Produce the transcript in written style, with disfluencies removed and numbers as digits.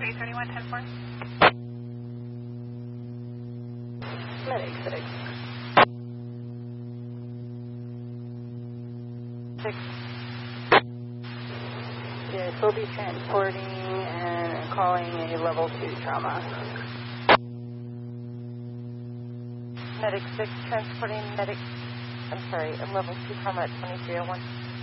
331, 10-4. Medic 6. 6. Yes, we'll be transporting and calling a level 2 trauma. Medic 6 transporting medic, I'm sorry, a level 2 trauma at 2301.